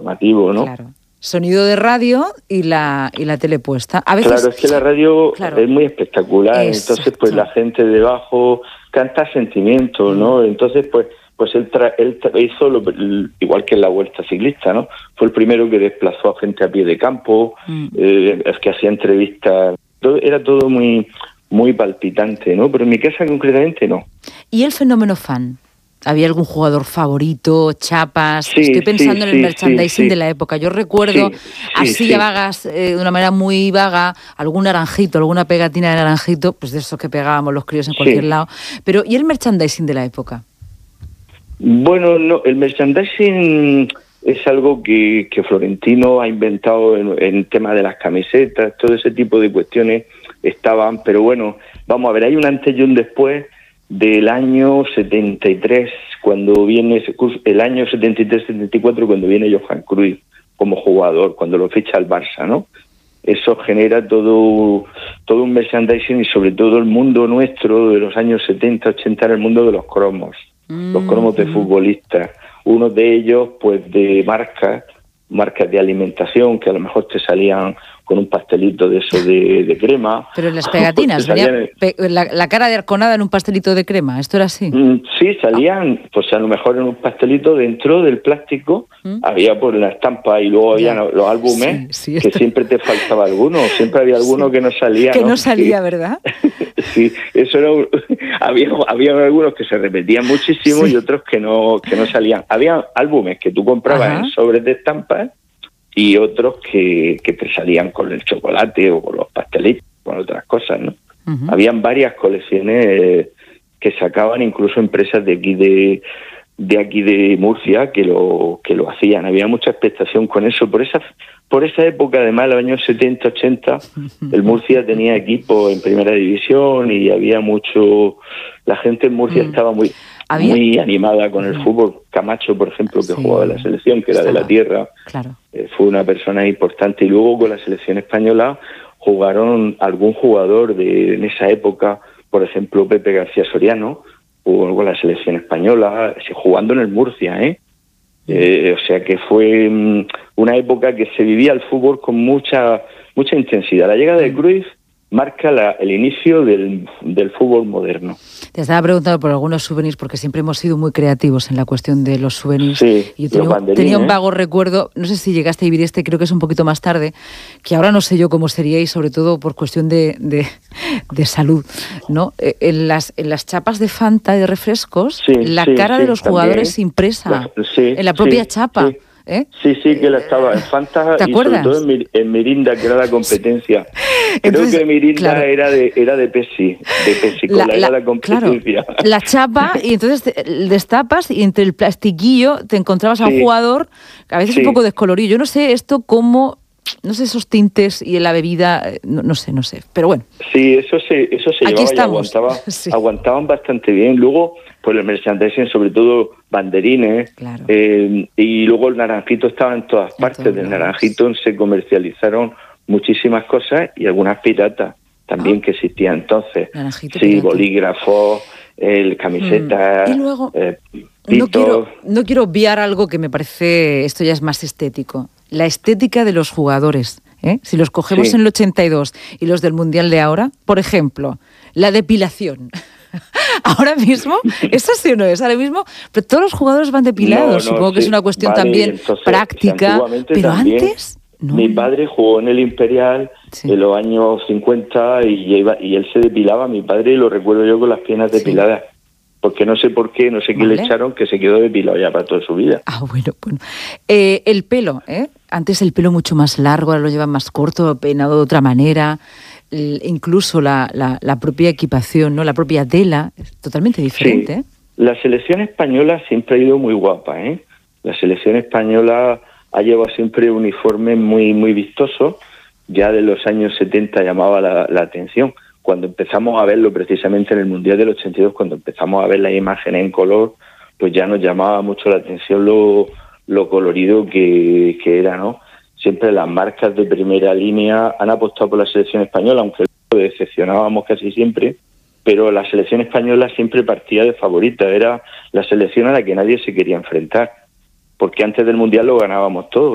informativo, ¿no? Claro. Sonido de radio y la tele puesta. A veces, claro, es que la radio es muy espectacular, entonces pues la gente debajo canta sentimientos, ¿no? Entonces pues él hizo igual que en la Vuelta Ciclista, ¿no? Fue el primero que desplazó a gente a pie de campo, es que hacía entrevistas, era todo muy, muy palpitante, ¿no? Pero en mi casa concretamente no. ¿Y el fenómeno fan? ¿Había algún jugador favorito, chapas? Sí, estoy pensando en el merchandising de la época. Yo recuerdo, así a vagas, de una manera muy vaga, algún naranjito, alguna pegatina de naranjito, pues de esos que pegábamos los críos en cualquier lado. Pero, ¿y el merchandising de la época? Bueno, no, el merchandising es algo que Florentino ha inventado en tema de las camisetas, todo ese tipo de cuestiones estaban, pero bueno, vamos a ver, hay un antes y un después del año 73, cuando viene el año 73-74, cuando viene Johan Cruyff como jugador, cuando lo ficha el Barça, ¿no? Eso genera todo un merchandising y sobre todo el mundo nuestro de los años 70-80 era el mundo de los cromos, los cromos de futbolistas. Uno de ellos, pues de marcas de alimentación que a lo mejor te salían con un pastelito de eso de crema. Pero en las pegatinas, la cara de Arconada en un pastelito de crema, ¿esto era así? Sí, salían, pues a lo mejor en un pastelito dentro del plástico, había pues la estampa y luego había los álbumes, que siempre te faltaba alguno, siempre había alguno que no salía. Que no salía, ¿verdad? Sí, eso era, había algunos que se repetían muchísimo y otros que no salían. Había álbumes que tú comprabas en sobres de estampas y otros que te salían con el chocolate o con los pastelitos, con otras cosas, ¿no? Habían varias colecciones que sacaban incluso empresas de aquí de Murcia que lo hacían. Había mucha expectación con eso. Por esa época, además, los años 70, 80, el Murcia tenía equipo en primera división y había mucho... La gente en Murcia estaba muy animada con el fútbol. Camacho, por ejemplo, que jugaba en la selección, que era de la tierra, fue una persona importante. Y luego con la selección española jugaron algún jugador en esa época, por ejemplo, Pepe García Soriano, jugó con la selección española, jugando en el Murcia, o sea que fue una época que se vivía el fútbol con mucha intensidad. La llegada de Cruyff marca el inicio del fútbol moderno. Te estaba preguntando por algunos souvenirs, porque siempre hemos sido muy creativos en la cuestión de los souvenirs. Sí, y yo tenía un vago recuerdo, no sé si llegaste a vivir creo que es un poquito más tarde, que ahora no sé yo cómo sería, y sobre todo por cuestión de salud, ¿no? En las chapas de Fanta, de refrescos, la cara de los jugadores impresa en la propia chapa. Sí, que la estaba en Fanta y sobre todo en Mirinda, que era la competencia. Creo que Mirinda era de Pepsi, era la competencia. Claro, la chapa, y entonces destapas y entre el plastiquillo te encontrabas a un jugador, a veces un poco descolorido. Yo no sé esto cómo... No sé, esos tintes y en la bebida, no sé, pero bueno. Sí, eso se llevaba y aguantaban bastante bien. Luego, pues el merchandising, sobre todo banderines, y luego el naranjito estaba en todas partes. Del naranjito se comercializaron muchísimas cosas y algunas piratas también que existían entonces. Bolígrafos, camisetas, y luego, no quiero obviar algo que me parece, esto ya es más estético. La estética de los jugadores, si los cogemos en el 82 y los del Mundial de ahora, por ejemplo, la depilación. Ahora mismo, ¿eso sí o no es? Ahora mismo, pero todos los jugadores van depilados. Supongo que es una cuestión también práctica. Pero antes, no. Mi padre jugó en el Imperial en los años 50 y él se depilaba. Mi padre, lo recuerdo yo, con las piernas depiladas. Porque no sé por qué, no sé qué le echaron, que se quedó depilado ya para toda su vida. Bueno. El pelo, antes el pelo mucho más largo, ahora lo llevan más corto, peinado de otra manera. Incluso la propia equipación, ¿no? La propia tela, es totalmente diferente. La selección española siempre ha ido muy guapa, La selección española ha llevado siempre uniformes muy, muy vistosos. Ya de los años 70 llamaba la atención. Cuando empezamos a verlo precisamente en el Mundial del 82, cuando empezamos a ver las imágenes en color, pues ya nos llamaba mucho la atención lo colorido que era, ¿no? Siempre las marcas de primera línea han apostado por la selección española, aunque lo decepcionábamos casi siempre, pero la selección española siempre partía de favorita, era la selección a la que nadie se quería enfrentar, porque antes del Mundial lo ganábamos todo.